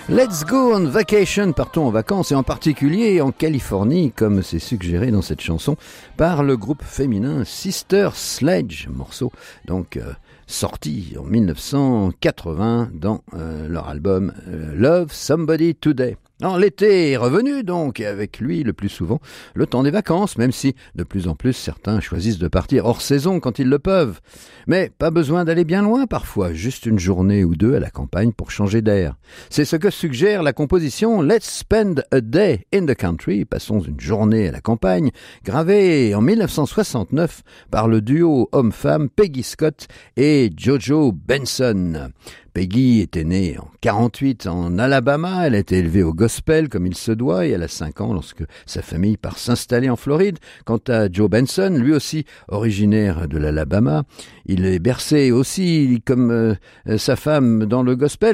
Let's go on vacation, partons en vacances et en particulier en Californie comme c'est suggéré dans cette chanson par le groupe féminin Sister Sledge, morceau donc sorti en 1980 dans leur album Love Somebody Today. Alors, l'été est revenu donc, et avec lui le plus souvent le temps des vacances, même si de plus en plus certains choisissent de partir hors saison quand ils le peuvent. Mais pas besoin d'aller bien loin parfois, juste une journée ou deux à la campagne pour changer d'air. C'est ce que suggère la composition Let's Spend a Day in the Country, passons une journée à la campagne, gravée en 1969 par le duo homme-femme Peggy Scott et Jojo Benson. Peggy était née en 48 en Alabama, elle a été élevée au gospel comme il se doit et elle a 5 ans lorsque sa famille part s'installer en Floride. Quant à Joe Benson, lui aussi originaire de l'Alabama, il est bercé aussi comme sa femme dans le gospel.